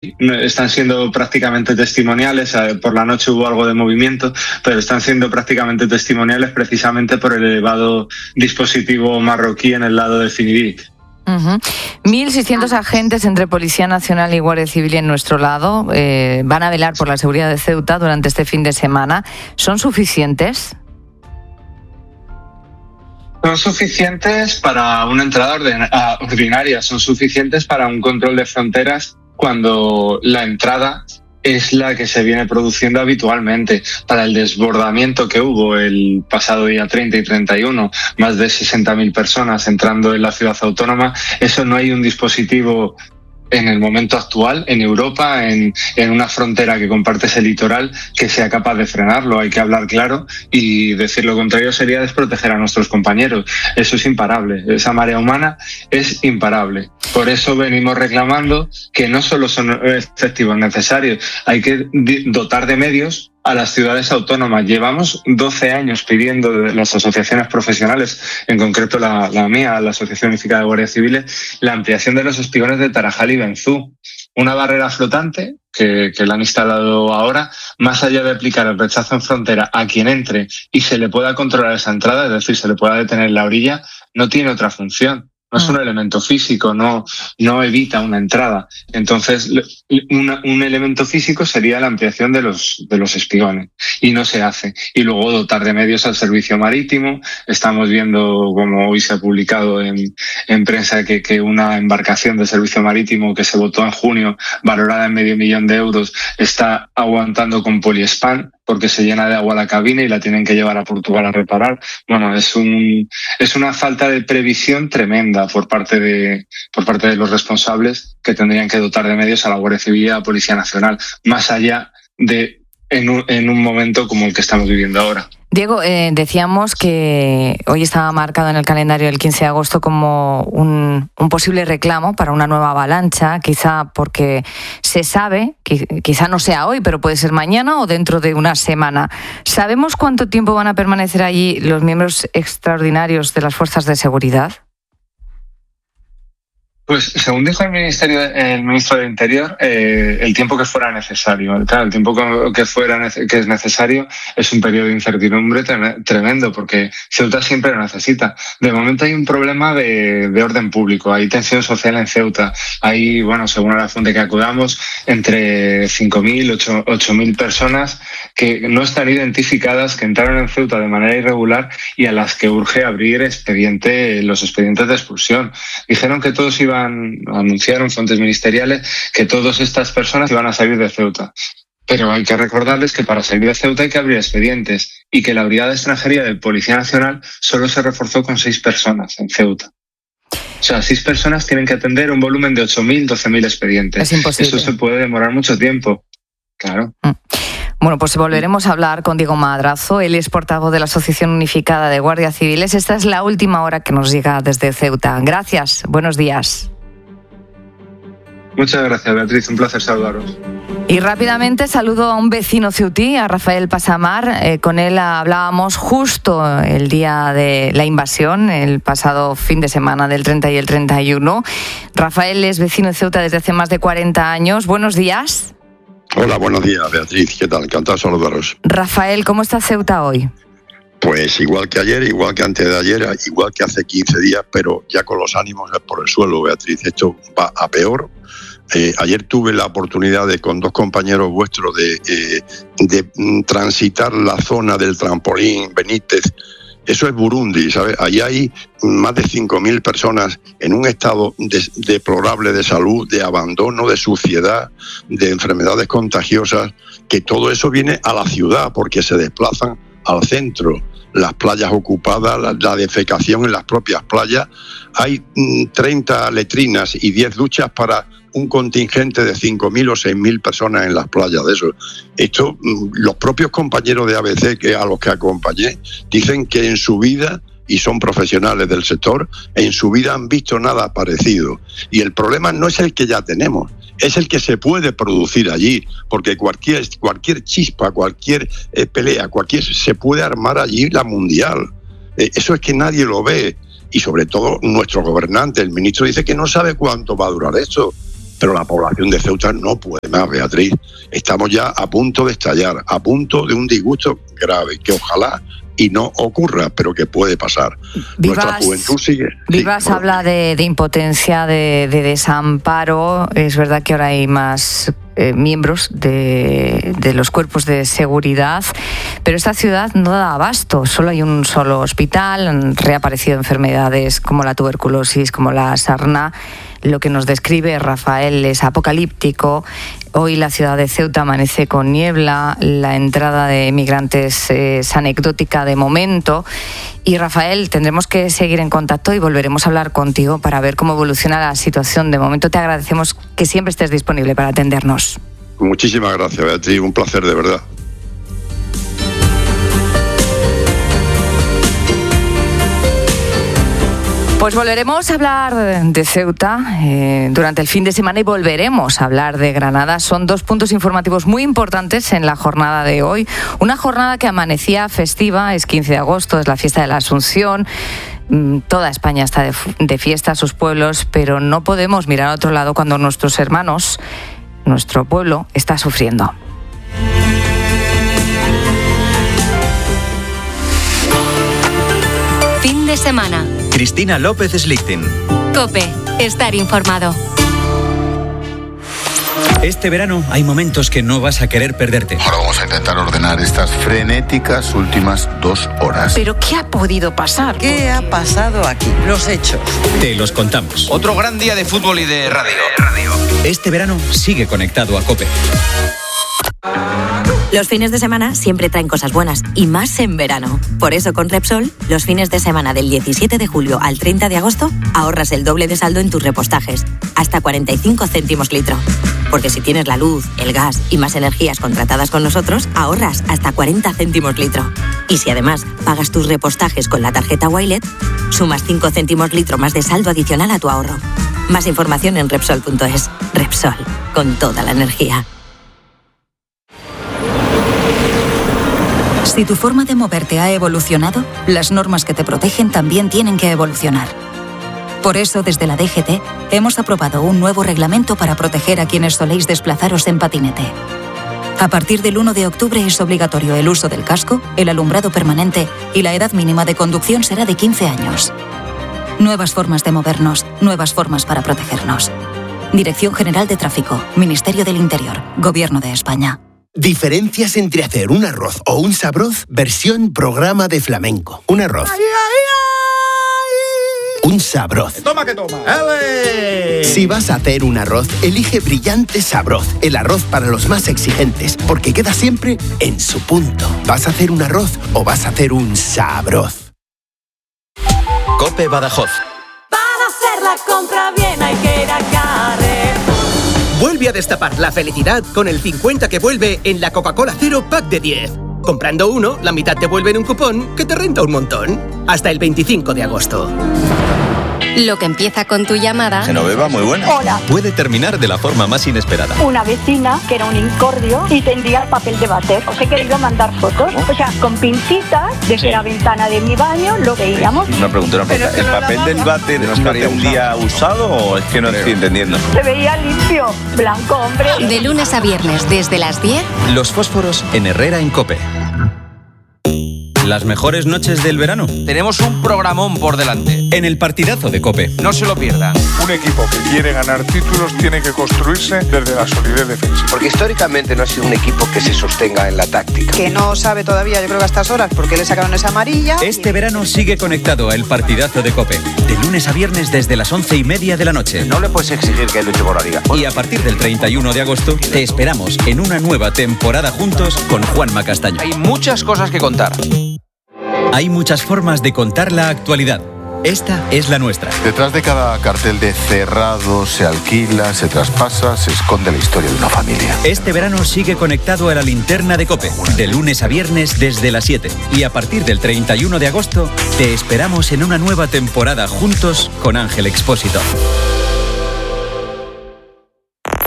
están siendo prácticamente testimoniales. Por la noche hubo algo de movimiento, pero están siendo prácticamente testimoniales precisamente por el elevado dispositivo marroquí en el lado de Finidic. 1.600 agentes entre Policía Nacional y Guardia Civil en nuestro lado van a velar por la seguridad de Ceuta durante este fin de semana. ¿Son suficientes? Son suficientes para una entrada ordinaria, son suficientes para un control de fronteras cuando la entrada es la que se viene produciendo habitualmente. Para el desbordamiento que hubo el pasado día 30 y 31, más de 60.000 personas entrando en la ciudad autónoma, eso no hay un dispositivo en el momento actual, en Europa, en una frontera que comparte ese litoral, que sea capaz de frenarlo. Hay que hablar claro, y decir lo contrario sería desproteger a nuestros compañeros. Eso es imparable, esa marea humana es imparable. Por eso venimos reclamando que no solo son efectivos necesarios, hay que dotar de medios a las ciudades autónomas. Llevamos 12 años pidiendo de las asociaciones profesionales, en concreto la mía, la Asociación Unificada de Guardias Civiles, la ampliación de los espigones de Tarajal y Benzú. Una barrera flotante que la han instalado ahora, más allá de aplicar el rechazo en frontera a quien entre y se le pueda controlar esa entrada, es decir, se le pueda detener en la orilla, no tiene otra función. No es un elemento físico, no evita una entrada. Entonces, un elemento físico sería la ampliación de los espigones, y no se hace. Y luego dotar de medios al servicio marítimo. Estamos viendo, como hoy se ha publicado en prensa, que una embarcación de servicio marítimo que se votó en junio, valorada en €500.000, está aguantando con poliespan, porque se llena de agua la cabina y la tienen que llevar a Portugal a reparar. Bueno, es una falta de previsión tremenda por parte de los responsables, que tendrían que dotar de medios a la Guardia Civil y a la Policía Nacional, más allá de en un momento como el que estamos viviendo ahora. Diego, decíamos que hoy estaba marcado en el calendario el 15 de agosto como un posible reclamo para una nueva avalancha, quizá porque se sabe, quizá no sea hoy, pero puede ser mañana o dentro de una semana. ¿Sabemos cuánto tiempo van a permanecer allí los miembros extraordinarios de las fuerzas de seguridad? Pues según dijo el ministro del Interior, el tiempo que fuera necesario. Claro, el tiempo que es necesario es un periodo de incertidumbre tremendo, porque Ceuta siempre lo necesita. De momento hay un problema de orden público, hay tensión social en Ceuta. Hay, según la fuente que acudamos, entre 5.000 y 8.000 personas que no están identificadas, que entraron en Ceuta de manera irregular y a las que urge abrir los expedientes de expulsión. Dijeron que anunciaron fuentes ministeriales que todas estas personas iban a salir de Ceuta. Pero hay que recordarles que para salir de Ceuta hay que abrir expedientes, y que la Brigada de Extranjería de Policía Nacional solo se reforzó con 6 personas en Ceuta. O sea, 6 personas tienen que atender un volumen de 8.000, 12.000 expedientes. Es imposible. Eso se puede demorar mucho tiempo. Claro. Bueno, pues volveremos a hablar con Diego Madrazo. Él es portavoz de la Asociación Unificada de Guardias Civiles. Esta es la última hora que nos llega desde Ceuta. Gracias, buenos días. Muchas gracias, Beatriz. Un placer saludaros. Y rápidamente saludo a un vecino ceutí, a Rafael Pasamar. Con él hablábamos justo el día de la invasión, el pasado fin de semana del 30 y el 31. Rafael es vecino de Ceuta desde hace más de 40 años. Buenos días. Hola, buenos días, Beatriz. ¿Qué tal? Encantado de saludaros. Rafael, ¿cómo está Ceuta hoy? Pues igual que ayer, igual que antes de ayer, igual que hace 15 días, pero ya con los ánimos por el suelo, Beatriz. Esto va a peor. Ayer tuve la oportunidad con 2 compañeros vuestros de transitar la zona del trampolín Benítez. Eso es Burundi, ¿sabes? Allí hay más de 5.000 personas en un estado deplorable de salud, de abandono, de suciedad, de enfermedades contagiosas, que todo eso viene a la ciudad porque se desplazan al centro. Las playas ocupadas, la defecación en las propias playas. Hay 30 letrinas y 10 duchas para un contingente de 5.000 o 6.000 personas en las playas de eso. Esto, los propios compañeros de ABC a los que acompañé dicen que en su vida, y son profesionales del sector, en su vida han visto nada parecido. Y el problema no es el que ya tenemos, es el que se puede producir allí, porque cualquier chispa, cualquier pelea, se puede armar allí la mundial. Eso es que nadie lo ve, y sobre todo nuestro gobernante, el ministro, dice que no sabe cuánto va a durar esto. pero la población de Ceuta no puede más, Beatriz. Estamos ya a punto de estallar, a punto de un disgusto grave, que ojalá y no ocurra, pero que puede pasar. Nuestra juventud sigue. Vivas habla de impotencia, de desamparo. Es verdad que ahora hay más miembros de los cuerpos de seguridad, pero esta ciudad no da abasto. Solo hay un solo hospital, han reaparecido enfermedades como la tuberculosis, como la sarna. Lo que nos describe Rafael es apocalíptico. Hoy la ciudad de Ceuta amanece con niebla, la entrada de migrantes es anecdótica de momento. Y Rafael, tendremos que seguir en contacto y volveremos a hablar contigo para ver cómo evoluciona la situación. De momento te agradecemos que siempre estés disponible para atendernos. Muchísimas gracias, Beatriz, un placer de verdad. Pues volveremos a hablar de Ceuta durante el fin de semana y volveremos a hablar de Granada. Son dos puntos informativos muy importantes en la jornada de hoy. Una jornada que amanecía festiva, es 15 de agosto, es la fiesta de la Asunción. Toda España está de fiesta, sus pueblos, pero no podemos mirar a otro lado cuando nuestros hermanos, nuestro pueblo, está sufriendo. Fin de semana. Cristina López Slichting. COPE. Estar informado. Este verano hay momentos que no vas a querer perderte. Ahora vamos a intentar ordenar estas frenéticas últimas 2 horas. ¿Pero qué ha podido pasar? ¿Qué ha pasado aquí? Los hechos. Te los contamos. Otro gran día de fútbol y de radio. Este verano sigue conectado a COPE. Los fines de semana siempre traen cosas buenas, y más en verano. Por eso con Repsol, los fines de semana del 17 de julio al 30 de agosto, ahorras el doble de saldo en tus repostajes, hasta 45 céntimos litro. Porque si tienes la luz, el gas y más energías contratadas con nosotros, ahorras hasta 40 céntimos litro. Y si además pagas tus repostajes con la tarjeta Wilet, sumas 5 céntimos litro más de saldo adicional a tu ahorro. Más información en Repsol.es. Repsol, con toda la energía. Si tu forma de moverte ha evolucionado, las normas que te protegen también tienen que evolucionar. Por eso, desde la DGT, hemos aprobado un nuevo reglamento para proteger a quienes soléis desplazaros en patinete. A partir del 1 de octubre es obligatorio el uso del casco, el alumbrado permanente y la edad mínima de conducción será de 15 años. Nuevas formas de movernos, nuevas formas para protegernos. Dirección General de Tráfico, Ministerio del Interior, Gobierno de España. Diferencias entre hacer un arroz o un sabroz versión programa de flamenco. Un arroz. Un sabroz. Toma que toma. Si vas a hacer un arroz, elige Brillante Sabroz, el arroz para los más exigentes, porque queda siempre en su punto. ¿Vas a hacer un arroz o vas a hacer un sabroz? COPE Badajoz. Para hacer la compra bien hay que ir a Carrefour. Vuelve a destapar la felicidad con el 50 que vuelve en la Coca-Cola Cero Pack de 10. Comprando uno, la mitad te vuelve en un cupón que te renta un montón. Hasta el 25 de agosto. Lo que empieza con tu llamada... Genoveva, muy buena. Hola. Puede terminar de la forma más inesperada. Una vecina que era un incordio y tendría el papel de váter. Os he querido mandar fotos. O sea, con pincitas, desde la ventana de mi baño lo veíamos. Una pregunta. ¿El papel del váter no estaría un día usado o es que no estoy entendiendo? Se veía limpio, blanco, hombre. De lunes a viernes, desde las 10. Los fósforos en Herrera en COPE. Las mejores noches del verano. Tenemos un programón por delante. En el partidazo de COPE. No se lo pierdan. Un equipo que quiere ganar títulos tiene que construirse desde la solidez defensiva. Porque históricamente no ha sido un equipo que se sostenga en la táctica. Que no sabe todavía, yo creo que a estas horas, porque le sacaron esa amarilla. Este verano sigue conectado a el partidazo de COPE. De lunes a viernes desde las 11:30 de la noche. No le puedes exigir que luche por la liga. Y a partir del 31 de agosto te esperamos en una nueva temporada juntos con Juanma Castaño. Hay muchas cosas que contar. Hay muchas formas de contar la actualidad. Esta es la nuestra. Detrás de cada cartel de cerrado, se alquila, se traspasa, se esconde la historia de una familia. Este verano sigue conectado a la linterna de COPE. De lunes a viernes desde las 7. Y a partir del 31 de agosto te esperamos en una nueva temporada juntos con Ángel Expósito.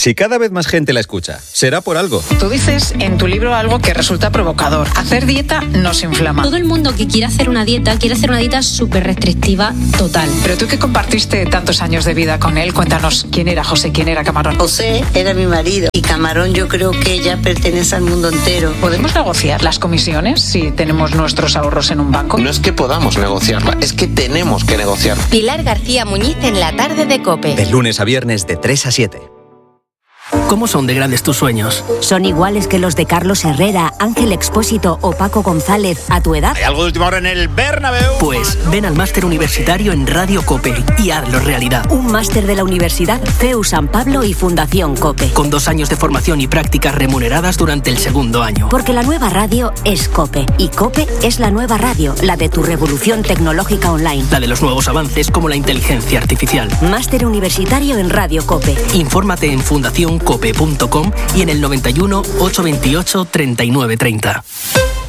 Si cada vez más gente la escucha, será por algo. Tú dices en tu libro algo que resulta provocador. Hacer dieta nos inflama. Todo el mundo que quiere hacer una dieta súper restrictiva total. Pero tú que compartiste tantos años de vida con él, cuéntanos quién era José, quién era Camarón. José era mi marido y Camarón yo creo que ya pertenece al mundo entero. ¿Podemos negociar las comisiones si tenemos nuestros ahorros en un banco? No es que podamos negociarla, es que tenemos que negociar. Pilar García Muñiz en la tarde de COPE. De lunes a viernes de 3 a 7. ¿Cómo son de grandes tus sueños? ¿Son iguales que los de Carlos Herrera, Ángel Expósito o Paco González a tu edad? ¿Hay algo de última hora en el Bernabéu? Pues ven al máster universitario en Radio COPE y hazlo realidad. Un máster de la Universidad CEU San Pablo y Fundación COPE. Con 2 años de formación y prácticas remuneradas durante el segundo año. Porque la nueva radio es COPE. Y COPE es la nueva radio, la de tu revolución tecnológica online. La de los nuevos avances como la inteligencia artificial. Máster universitario en Radio COPE. Infórmate en fundacioncope.com y en el 91 828 3930.